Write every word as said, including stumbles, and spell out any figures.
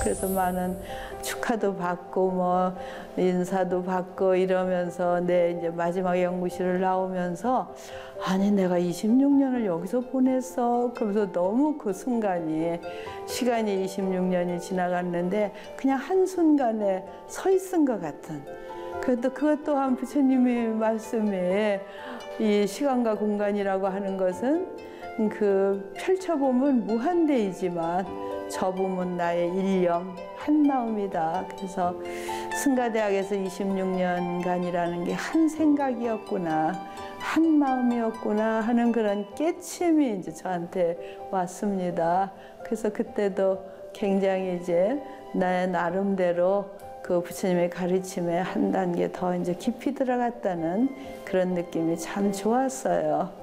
그래서 많은 축하도 받고 뭐 인사도 받고 이러면서 내 이제 마지막 연구실을 나오면서 아니 내가 이십육 년을 여기서 보냈어. 그러면서 너무 그 순간이 시간이 이십육 년이 지나갔는데 그냥 한순간에 서 있은 것 같은. 그래도 그것 또한 부처님의 말씀에 이 시간과 공간이라고 하는 것은 그 펼쳐보면 무한대이지만 접으면 나의 일념 한 마음이다. 그래서 승가대학에서 이십육 년간이라는 게 한 생각이었구나, 한 마음이었구나 하는 그런 깨침이 이제 저한테 왔습니다. 그래서 그때도 굉장히 이제 나의 나름대로 그 부처님의 가르침에 한 단계 더 이제 깊이 들어갔다는 그런 느낌이 참 좋았어요.